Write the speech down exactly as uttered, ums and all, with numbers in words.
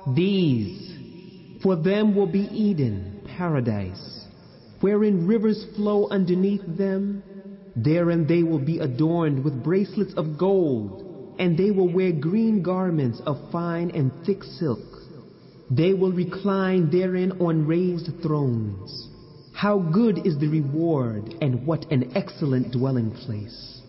These, for them will be Eden, paradise, wherein rivers flow underneath them. Therein they will be adorned with bracelets of gold, and they will wear green garments of fine and thick silk. They will recline therein on raised thrones. How good is the reward, and what an excellent dwelling place!